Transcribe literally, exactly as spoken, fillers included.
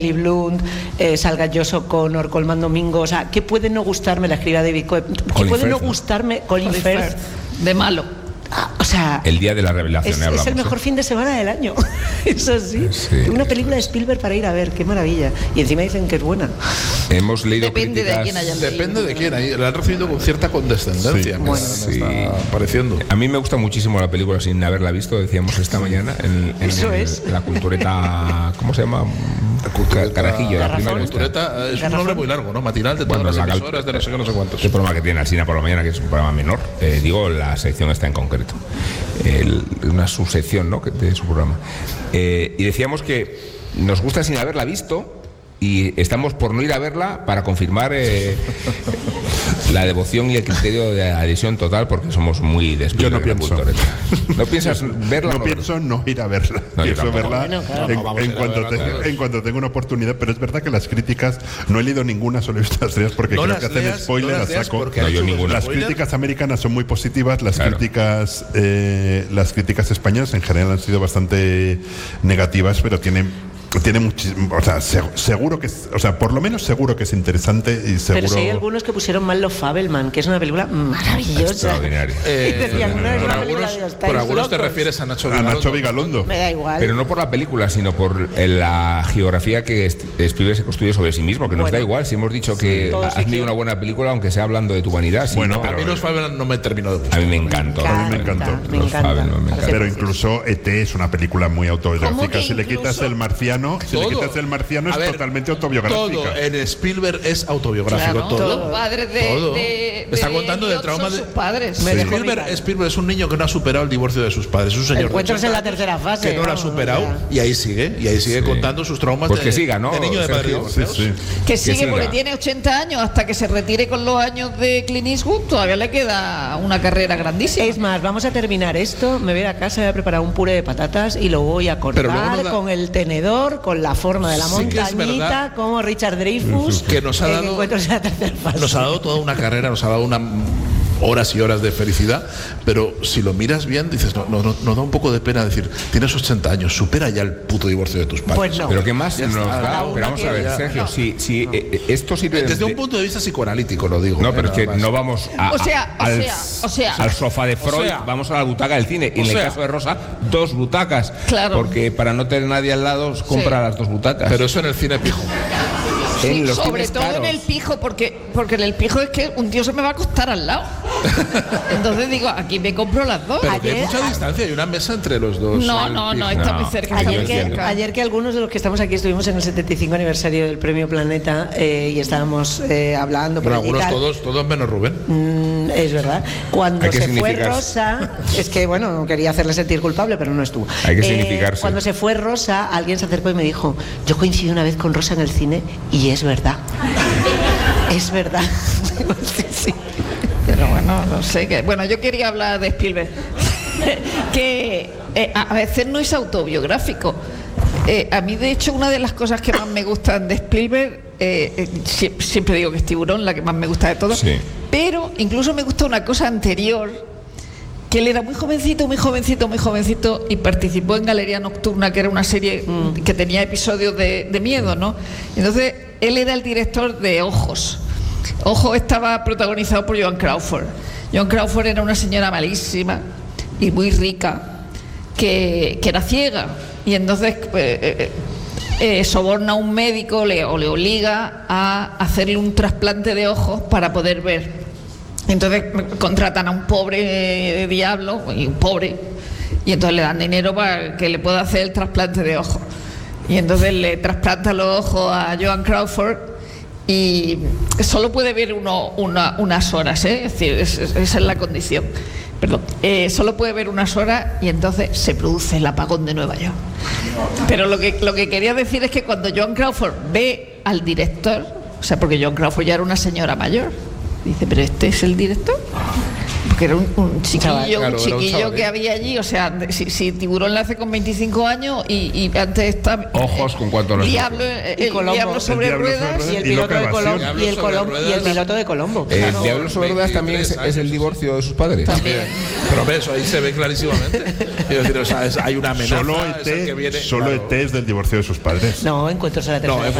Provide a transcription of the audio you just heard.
Blunt, eh, salga Josh O'Connor, Colman Domingo, o sea, ¿qué puede no gustarme? La escriba David Coe, ¿qué Colin puede Firth, no ¿no? gustarme? Colin, Colin Firth, Firth, de malo. Ah, o sea, el día de la revelación, es, ¿eh? Hablamos, es el mejor ¿eh? fin de semana del año. Eso sí. Sí. Una película de Spielberg para ir a ver, qué maravilla. Y encima dicen que es buena. Hemos leído Depende críticas... de quién haya leído. Depende de quién. Ahí la han recibido con cierta condescendencia. Sí. Me, Bueno, me sí. está pareciendo. A mí me gusta muchísimo la película sin haberla visto, decíamos esta mañana en, en Eso el- es. la cultureta, ¿cómo se llama? Ca- Carajillo, la Garrafón. primera esta. Cultureta es un Garrafón. nombre muy largo, ¿no? Matinal de todas Bueno, las la cal- emisoras de no sé qué, no sé cuántos. El programa que tiene Alsina por la mañana, que es un programa menor, eh, digo, la sección está en concreto. El- una subsección, ¿no?, que- de su programa. Eh, y decíamos que nos gusta sin haberla visto y estamos por no ir a verla para confirmar eh, la devoción y el criterio de adhesión total, porque somos muy de Yo no Spielberg, pienso. cultores. ¿No piensas verla? No o pienso no ir a verla. No, yo pienso tampoco. verla Bueno, claro. en, No, vamos a en ir a cuanto verla tenga, todos. en cuanto tenga una oportunidad. Pero es verdad que las críticas, no he leído ninguna, solo he visto las tres porque No creo las que hacen leas, spoiler no las a leas saco. porque No, han yo hecho un ninguna. Las spoiler. críticas americanas son muy positivas, las Claro. críticas eh, las críticas españolas en general han sido bastante negativas, pero tienen tiene muchísimo, o sea, se- seguro que es, o sea, por lo menos seguro que es interesante y seguro. Pero si hay algunos que pusieron mal Los Fabelman, que es una película maravillosa. Extraordinario. Y decían, no es por una película algunos, de los por estáis algunos te locos. refieres a Nacho a Vigalondo. Nacho Vigalondo. Me da igual. Pero no por la película, sino por eh, la geografía que est- Spielberg se construye sobre sí mismo, que nos Bueno. da igual. Si hemos dicho que todos has se tenido quieren. una buena película, aunque sea hablando de tu vanidad. sí, Bueno, ¿no? A mí Pero los Fabelman no me terminó de a gustar. mí me encantó. A mí me encantó. Me Los encanta. Fabelman, me Parece encanta. Pero incluso E T es una película muy ¿Cómo autobiográfica. que Si le incluso? quitas el marciano, si le Todo. quitas el marciano es A ver, totalmente autobiográfica. Todo en Spielberg es autobiográfico. Claro, todo. los padres de, Todo. de, Está de contando del Elliot trauma son de sus padres. Me dejó Spielberg, picar. Spielberg es un niño que no ha superado el divorcio de sus padres. Es un señor de Encuentros en la ochenta años tercera fase, que no lo ha vamos, superado o sea. y ahí sigue. Y ahí sigue Sí. contando sus traumas Pues de, que siga, ¿no, de niño de padres Sergio? divorciados. Sí, sí. Que sigue siga. porque tiene ochenta años, hasta que se retire con los años de Clint Eastwood, todavía le queda una carrera grandísima. Es más, vamos a terminar esto, me voy a ir a casa, voy a preparar un puré de patatas y lo voy a Pero luego cortar nos da- con el tenedor, con la forma de la Sí que es montañita, verdad como Richard Dreyfuss, que nos ha en dado- Encuentros en la tercera fase. Nos ha dado toda una carrera, nos ha dado una horas y horas de felicidad, pero si lo miras bien, dices, no, no, no, nos da un poco de pena decir, tienes ochenta años, supera ya el puto divorcio de tus padres. Pues no. Pero ¿qué más Ya nos está. da? Cada Pero vamos a ver, una Sergio, si, si eh, esto sirve Desde de- un punto de vista psicoanalítico lo digo. No, ¿eh? pero es que Nada más. no vamos a, O sea, o al, sea, o sea. al sofá de Freud, sea. vamos a la butaca del cine. Y en O el sea. caso de Rosa, dos butacas. Claro. Porque para no tener nadie al lado, compra las dos butacas. Pero eso en el cine pijo. en Sí, los sobre cines todo caros. en el pijo, porque, porque en el pijo es que un tío se me va a acostar al lado. Entonces digo, aquí me compro las dos. Pero que hay Ayer- mucha distancia, hay una mesa entre los dos. No, el no, no, pijo. está No. muy cerca. está Ayer muy que, cerca. ayer que algunos de los que estamos aquí estuvimos en el setenta y cinco aniversario del Premio Planeta eh, y estábamos eh, hablando por Pero allí y algunos tal. todos, todos menos Rubén. Mm, es verdad. Cuando Hay que se fue significar- Rosa, es que bueno, no quería hacerle sentir culpable, pero no estuvo. Hay que Eh, significarse. Cuando se fue Rosa, alguien se acercó y me dijo, yo coincidí una vez con Rosa en el cine y es verdad. Es verdad. Sí, sí. Pero bueno, no sé qué. Bueno, yo quería hablar de Spielberg. que eh, a a veces no es autobiográfico. Eh, a mí, de hecho, una de las cosas que más me gustan de Spielberg, eh, eh, sie- siempre digo que es Tiburón, la que más me gusta de todo, Sí. pero incluso me gusta una cosa anterior, que él era muy jovencito, muy jovencito, muy jovencito y participó en Galería Nocturna, que era una serie mm, que tenía episodios de, de miedo, ¿no? Entonces, él era el director de Ojos. Ojos estaba protagonizado por Joan Crawford. Joan Crawford era una señora malísima y muy rica, que, que era ciega, y entonces eh, eh, eh, soborna a un médico le, o le obliga a hacerle un trasplante de ojos para poder ver. Entonces contratan a un pobre eh, diablo, y un pobre, y entonces le dan dinero para que le pueda hacer el trasplante de ojos. Y entonces le trasplanta los ojos a Joan Crawford y solo puede ver uno, una, unas horas, ¿eh? Es decir, es- es- esa es la condición. Perdón, eh, solo puede ver unas horas y entonces se produce el apagón de Nueva York. Pero lo que, lo que quería decir es que cuando Joan Crawford ve al director, o sea, porque Joan Crawford ya era una señora mayor, dice, pero este es el director. porque era un, un chiquillo, Claro, un era un chiquillo chaval. que había allí, o sea, de- si, si Tiburón nace con veinticinco años y, y antes está Ojos con cuánto nos Diablo, dice. el, Y Colombo. Diablo El sobre Diablo sobre ruedas. ruedas. Y el Y piloto de loca Colombo. evasión. Y el, Diablo sobre Colom- y el ruedas. piloto de Colombo. El claro. Diablo sobre ruedas también es, veintitrés es el años. divorcio de sus padres. También. Pero ve, eso ahí se ve clarísimamente. Quiero decir, o sea, es- hay una amenaza. Solo es el E T, que viene, solo claro. E T es del divorcio de sus padres. No, encuentros a la tercera. No,